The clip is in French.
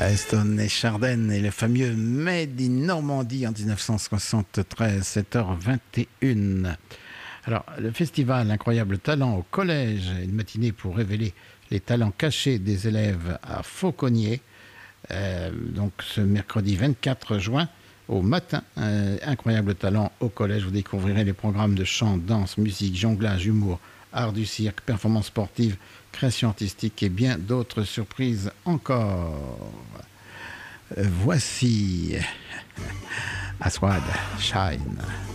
Stone et Chardin et le fameux Made in Normandie en 1973, 7h21. Alors, le festival Incroyable Talent au collège, une matinée pour révéler les talents cachés des élèves à Fauconnier. Donc, ce mercredi 24 juin, au matin, Incroyable Talent au collège. Vous découvrirez les programmes de chant, danse, musique, jonglage, humour, art du cirque, performance sportive, création artistique et bien d'autres surprises encore. Voici Aswad Shine.